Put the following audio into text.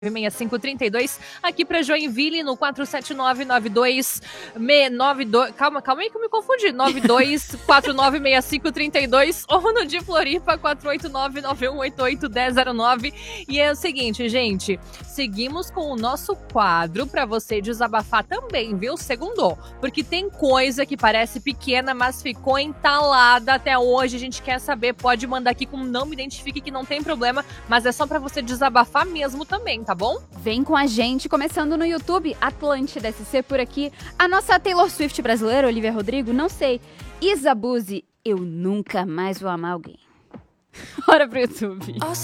6532, aqui para Joinville no 47992 calma aí que eu me confundi, 92496532 ou no de Floripa 48991881009. E é o seguinte, gente, seguimos com o nosso quadro para você desabafar também, viu? Segundou, porque tem coisa que parece pequena, mas ficou entalada até hoje, a gente quer saber, pode mandar aqui com não me identifique que não tem problema, mas é só para você desabafar mesmo também, tá bom? Vem com a gente, começando no YouTube, Atlântida SC por aqui. A nossa Taylor Swift brasileira, Olivia Rodrigo, não sei. Isa Buzzi, eu nunca mais vou amar alguém. Bora pro YouTube.